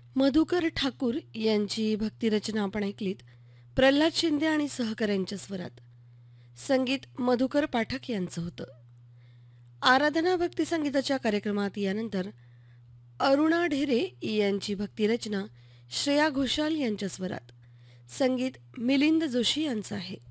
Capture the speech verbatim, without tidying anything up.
मधुकर ठाकूर यांची भक्तिरचना आपण ऐकलीत. प्रल्हाद शिंदे आणि सहकाऱ्यांच्या स्वरात. संगीत मधुकर पाठक यांचं होतं. आराधना भक्ती संगीताच्या कार्यक्रमात यानंतर अरुणा ढेरे यांची भक्तिरचना श्रेया घोषाल यांच्या स्वरात. संगीत मिलिंद जोशी यांचं आहे.